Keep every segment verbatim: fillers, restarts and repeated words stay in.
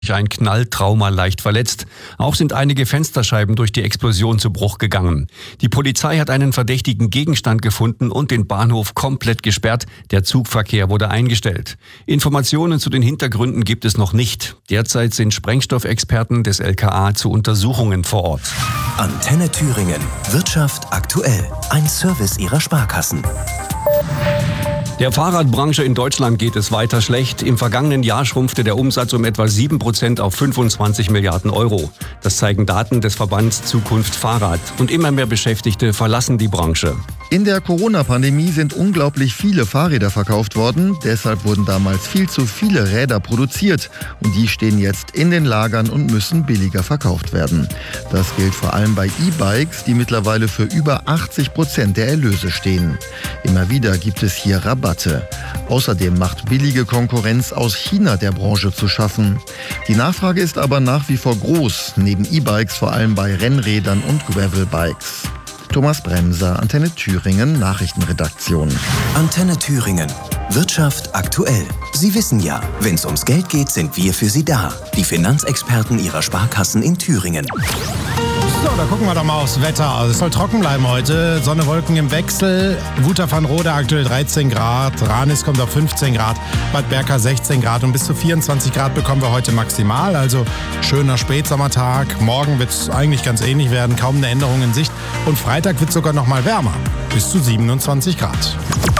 Ein Knalltrauma leicht verletzt. Auch sind einige Fensterscheiben durch die Explosion zu Bruch gegangen. Die Polizei hat einen verdächtigen Gegenstand gefunden und den Bahnhof komplett gesperrt. Der Zugverkehr wurde eingestellt. Informationen zu den Hintergründen gibt es noch nicht. Derzeit sind Sprengstoffexperten des L K A zu Untersuchungen vor Ort. Antenne Thüringen. Wirtschaft aktuell. Ein Service Ihrer Sparkassen. Der Fahrradbranche in Deutschland geht es weiter schlecht. Im vergangenen Jahr schrumpfte der Umsatz um etwa sieben Prozent auf fünfundzwanzig Milliarden Euro. Das zeigen Daten des Verbands Zukunft Fahrrad. Und immer mehr Beschäftigte verlassen die Branche. In der Corona-Pandemie sind unglaublich viele Fahrräder verkauft worden. Deshalb wurden damals viel zu viele Räder produziert. Und die stehen jetzt in den Lagern und müssen billiger verkauft werden. Das gilt vor allem bei E-Bikes, die mittlerweile für über achtzig Prozent der Erlöse stehen. Immer wieder gibt es hier Rabatte. Außerdem macht billige Konkurrenz aus China der Branche zu schaffen. Die Nachfrage ist aber nach wie vor groß, neben E-Bikes vor allem bei Rennrädern und Gravelbikes. Thomas Bremser, Antenne Thüringen, Nachrichtenredaktion. Antenne Thüringen. Wirtschaft aktuell. Sie wissen ja, wenn es ums Geld geht, sind wir für Sie da. Die Finanzexperten Ihrer Sparkassen in Thüringen. So, da gucken wir doch mal aufs Wetter. Also es soll trocken bleiben heute. Sonne, Wolken im Wechsel. Guter van Rode aktuell dreizehn Grad. Ranis kommt auf fünfzehn Grad. Bad Berka sechzehn Grad. Und bis zu vierundzwanzig Grad bekommen wir heute maximal. Also schöner Spätsommertag. Morgen wird es eigentlich ganz ähnlich werden. Kaum eine Änderung in Sicht. Und Freitag wird es sogar noch mal wärmer. Bis zu siebenundzwanzig Grad.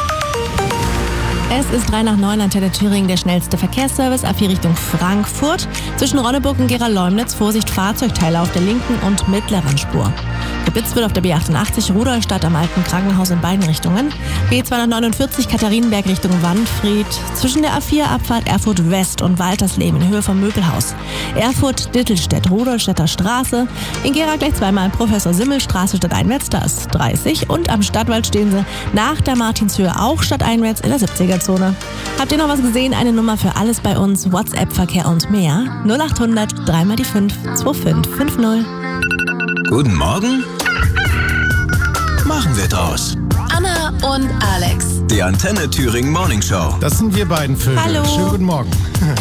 Es ist drei nach neun, Antenne Thüringen, der schnellste Verkehrsservice ab hier Richtung Frankfurt. Zwischen Ronneburg und Gera-Leumnitz Vorsicht Fahrzeugteile auf der linken und mittleren Spur. Geblitzt wird auf der B achtundachtzig Rudolstadt am Alten Krankenhaus in beiden Richtungen. B zweihundertneunundvierzig Katharinenberg Richtung Wandfried. Zwischen der A vier Abfahrt Erfurt West und Waltersleben in Höhe vom Möbelhaus. Erfurt Dittelstedt Rudolstädter Straße. In Gera gleich zweimal Professor Simmel Straße stadteinwärts, da ist dreißig. Und am Stadtwald stehen sie nach der Martinshöhe auch stadteinwärts in der siebziger Zone. Habt ihr noch was gesehen? Eine Nummer für alles bei uns, WhatsApp-Verkehr und mehr. null achthundert drei mal die fünf zwei fünf fünf null. Guten Morgen. Machen wir draus. Anna und Alex. Die Antenne Thüringen Morning Show. Das sind wir beiden Vögel. Hallo. Schönen guten Morgen.